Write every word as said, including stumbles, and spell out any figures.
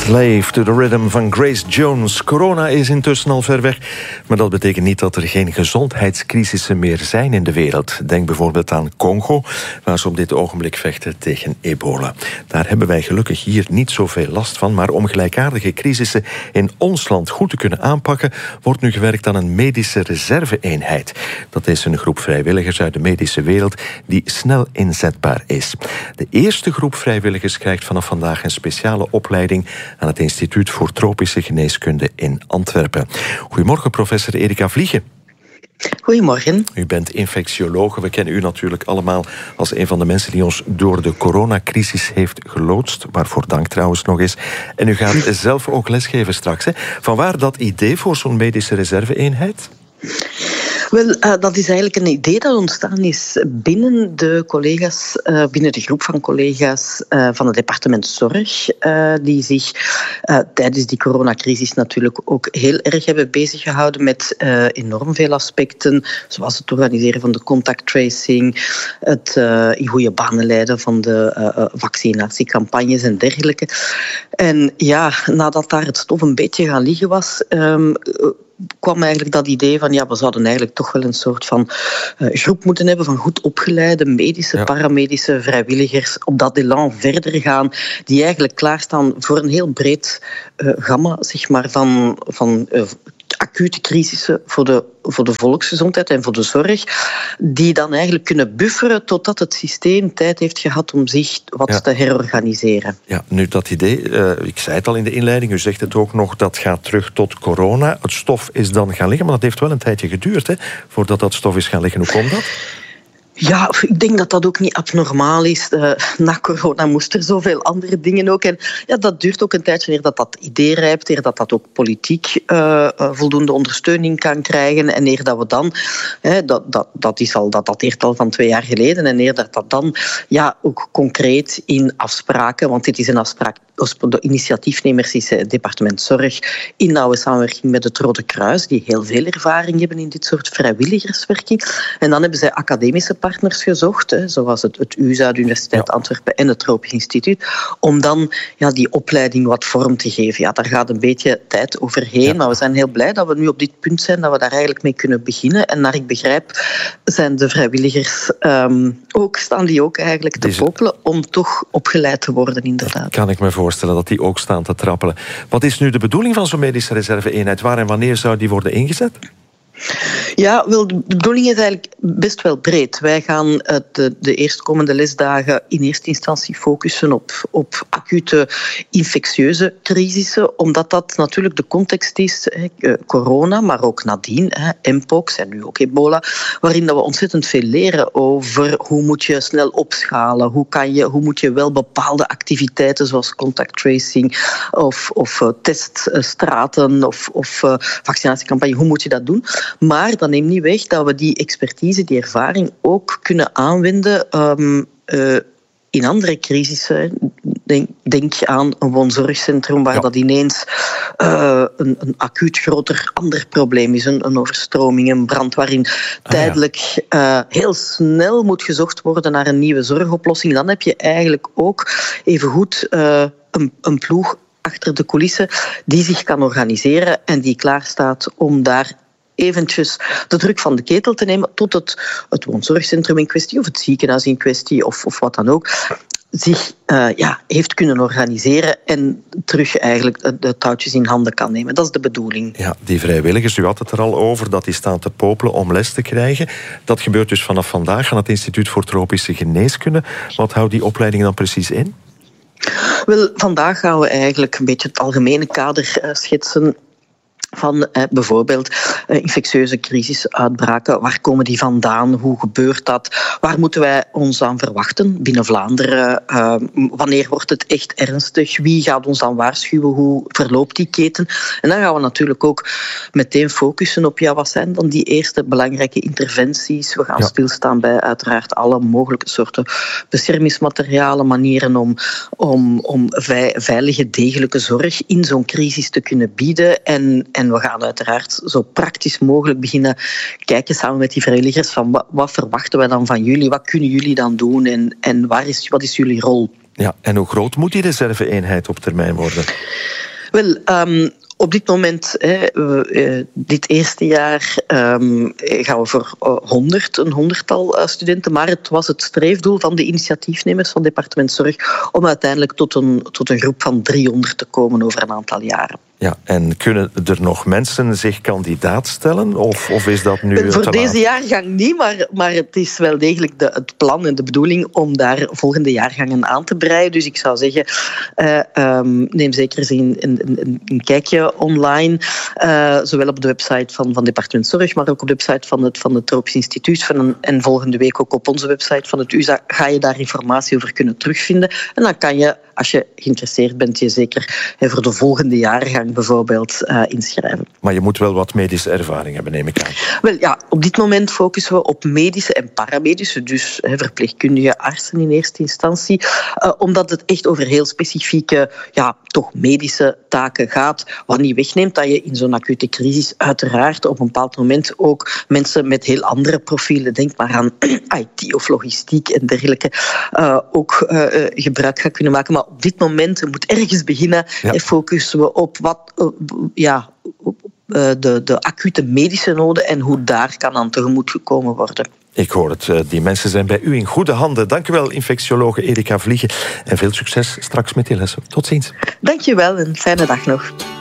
Slave to the Rhythm van Grace Jones. Corona is intussen al ver weg, maar dat betekent niet dat er geen gezondheidscrisissen meer zijn in de wereld. Denk bijvoorbeeld aan Congo, waar ze op dit ogenblik vechten tegen ebola. Daar hebben wij gelukkig hier niet zoveel last van, maar om gelijkaardige crisissen in ons land goed te kunnen aanpakken, wordt nu gewerkt aan een medische reserve-eenheid. Dat is een groep vrijwilligers uit de medische wereld die snel inzetbaar is. De eerste groep vrijwilligers krijgt vanaf vandaag een speciale opleiding aan het Instituut voor Tropische Geneeskunde in Antwerpen. Goedemorgen, professor Erika Vliegen. Goedemorgen. U bent infectiologe. We kennen u natuurlijk allemaal als een van de mensen die ons door de coronacrisis heeft geloodst. Waarvoor dank trouwens nog eens. En u gaat zelf ook lesgeven straks. Hè? Vanwaar dat idee voor zo'n medische reserve-eenheid? Wel, uh, dat is eigenlijk een idee dat ontstaan is binnen de collega's, uh, binnen de groep van collega's uh, van het departement Zorg, uh, die zich uh, tijdens die coronacrisis natuurlijk ook heel erg hebben bezig gehouden met uh, enorm veel aspecten, zoals het organiseren van de contact tracing, het uh, in goede banen leiden van de uh, vaccinatiecampagnes en dergelijke. En ja, nadat daar het stof een beetje gaan liggen was, Um, kwam eigenlijk dat idee van, ja, we zouden eigenlijk toch wel een soort van uh, groep moeten hebben van goed opgeleide medische, ja. paramedische vrijwilligers op dat elan verder gaan, die eigenlijk klaarstaan voor een heel breed uh, gamma, zeg maar, van, van uh, acute crisissen voor de, voor de volksgezondheid en voor de zorg, die dan eigenlijk kunnen bufferen totdat het systeem tijd heeft gehad om zich wat ja. te herorganiseren. Ja, nu dat idee, uh, ik zei het al in de inleiding, u zegt het ook nog, dat gaat terug tot corona. Het stof is dan gaan liggen, maar dat heeft wel een tijdje geduurd, hè, voordat dat stof is gaan liggen. Hoe komt dat? Ja, ik denk dat dat ook niet abnormaal is. Uh, na corona moest er zoveel andere dingen ook. En ja, dat duurt ook een tijdje eer dat dat idee rijpt, eer dat dat ook politiek uh, voldoende ondersteuning kan krijgen. En eer dat we dan, hè, dat, dat, dat is al dat dateert al van twee jaar geleden, en eer dat dat dan ja, ook concreet in afspraken, want dit is een afspraak, de initiatiefnemers is het departement Zorg in nauwe samenwerking met het Rode Kruis, die heel veel ervaring hebben in dit soort vrijwilligerswerking. En dan hebben zij academische partners gezocht, hè, zoals het, het U S A, de Universiteit ja. Antwerpen en het Tropisch Instituut, om dan ja, die opleiding wat vorm te geven. Ja, daar gaat een beetje tijd overheen, ja. maar we zijn heel blij dat we nu op dit punt zijn, dat we daar eigenlijk mee kunnen beginnen. En naar ik begrijp zijn de vrijwilligers um, ook, staan die ook eigenlijk te Deze... popelen om toch opgeleid te worden, inderdaad. Dat kan ik me voorstellen dat die ook staan te trappelen. Wat is nu de bedoeling van zo'n medische reserve-eenheid? Waar en wanneer zou die worden ingezet? Ja, wel, de bedoeling is eigenlijk best wel breed. Wij gaan de, de eerstkomende lesdagen in eerste instantie focussen op, op acute infectieuze crisissen, omdat dat natuurlijk de context is, hè, corona, maar ook nadien, hè, mpox en nu ook ebola, waarin dat we ontzettend veel leren over hoe moet je snel opschalen, hoe, kan je, hoe moet je wel bepaalde activiteiten zoals contact tracing of, of uh, teststraten of, of uh, vaccinatiecampagne, hoe moet je dat doen? Maar dat neemt niet weg dat we die expertise, die ervaring ook kunnen aanwenden um, uh, in andere crisissen. Denk, denk aan een woonzorgcentrum waar ja. dat ineens uh, een, een acuut groter ander probleem is. Een, een overstroming, een brand, waarin ah, tijdelijk ja. uh, heel snel moet gezocht worden naar een nieuwe zorgoplossing. Dan heb je eigenlijk ook evengoed uh, een, een ploeg achter de coulissen die zich kan organiseren en die klaarstaat om daar eventjes de druk van de ketel te nemen tot het, het woonzorgcentrum in kwestie of het ziekenhuis in kwestie of, of wat dan ook zich uh, ja, heeft kunnen organiseren en terug eigenlijk de, de touwtjes in handen kan nemen. Dat is de bedoeling. Ja, die vrijwilligers, u had het er al over, dat die staan te popelen om les te krijgen. Dat gebeurt dus vanaf vandaag aan het Instituut voor Tropische Geneeskunde. Wat houdt die opleiding dan precies in? Wel, vandaag gaan we eigenlijk een beetje het algemene kader uh, schetsen van eh, bijvoorbeeld eh, infectieuze crisisuitbraken. Waar komen die vandaan? Hoe gebeurt dat? Waar moeten wij ons aan verwachten binnen Vlaanderen? Uh, wanneer wordt het echt ernstig? Wie gaat ons dan waarschuwen? Hoe verloopt die keten? En dan gaan we natuurlijk ook meteen focussen op, ja, wat zijn dan die eerste belangrijke interventies? We gaan ja. stilstaan bij uiteraard alle mogelijke soorten beschermingsmaterialen, manieren om, om, om veilige, degelijke zorg in zo'n crisis te kunnen bieden. En En we gaan uiteraard zo praktisch mogelijk beginnen kijken samen met die vrijwilligers van wat, wat verwachten wij dan van jullie, wat kunnen jullie dan doen en, en waar is, wat is jullie rol? Ja, en hoe groot moet die reserve-eenheid op termijn worden? Wel, um, op dit moment, hè, uh, dit eerste jaar, um, gaan we voor uh, honderd, een honderdtal uh, studenten. Maar het was het streefdoel van de initiatiefnemers van het departement Zorg om uiteindelijk tot een, tot een groep van driehonderd te komen over een aantal jaren. Ja, en kunnen er nog mensen zich kandidaat stellen? Of, of is dat nu Voor te deze laat? jaargang niet, maar, maar het is wel degelijk de, het plan en de bedoeling om daar volgende jaargangen aan te breien. Dus ik zou zeggen, uh, um, neem zeker eens een, een, een, een kijkje online. Uh, zowel op de website van, van het departement Zorg, maar ook op de website van het, van het Tropisch Instituut. Van, en volgende week ook op onze website van het U S A ga je daar informatie over kunnen terugvinden. En dan kan je, als je geïnteresseerd bent, je zeker he, voor de volgende jaargang bijvoorbeeld uh, inschrijven. Maar je moet wel wat medische ervaring hebben, neem ik aan. Wel ja, op dit moment focussen we op medische en paramedische, dus he, verpleegkundige artsen in eerste instantie, uh, omdat het echt over heel specifieke, ja, toch medische taken gaat, wat niet wegneemt dat je in zo'n acute crisis uiteraard op een bepaald moment ook mensen met heel andere profielen, denk maar aan I T of logistiek en dergelijke, uh, ook uh, gebruik gaat kunnen maken. Maar op dit moment, we moeten ergens beginnen, ja. en focussen we op wat ja, de, de acute medische noden en hoe daar kan aan tegemoet gekomen worden. Ik hoor het, die mensen zijn bij u in goede handen. Dank u wel, infectiologe Erika Vliegen. En veel succes straks met die lessen. Tot ziens. Dank je wel en fijne dag nog.